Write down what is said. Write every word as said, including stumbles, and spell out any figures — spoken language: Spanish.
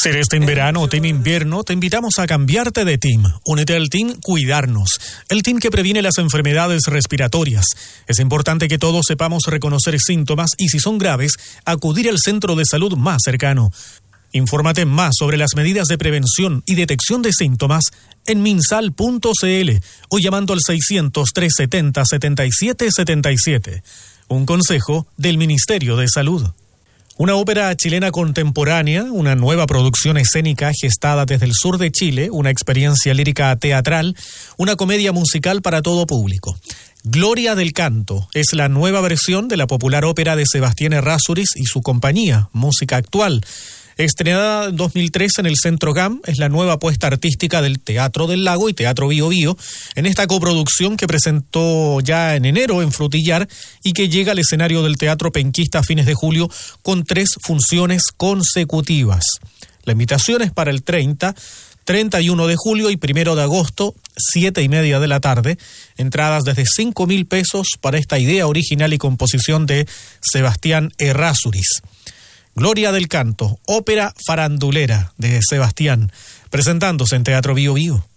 Si eres Team Verano o Team Invierno, te invitamos a cambiarte de team. Únete al Team Cuidarnos, el team que previene las enfermedades respiratorias. Es importante que todos sepamos reconocer síntomas y, si son graves, acudir al centro de salud más cercano. Infórmate más sobre las medidas de prevención y detección de síntomas en minsal punto c l o llamando al seiscientos tres setenta setenta y siete setenta y siete. Un consejo del Ministerio de Salud. Una ópera chilena contemporánea, una nueva producción escénica gestada desde el sur de Chile, una experiencia lírica teatral, una comedia musical para todo público. Gloria del Canto es la nueva versión de la popular ópera de Sebastián Errázuriz y su compañía, Música Actual. Estrenada en dos mil tres en el Centro G A M, es la nueva apuesta artística del Teatro del Lago y Teatro Bio Bio en esta coproducción que presentó ya en enero en Frutillar y que llega al escenario del Teatro Penquista a fines de julio con tres funciones consecutivas. La invitación es para el treinta, treinta y uno de julio y primero de agosto, siete y media de la tarde. Entradas desde cinco mil pesos para esta idea original y composición de Sebastián Errázuriz. Gloria del Canto, ópera farandulera de Sebastián, presentándose en Teatro Bio Bio.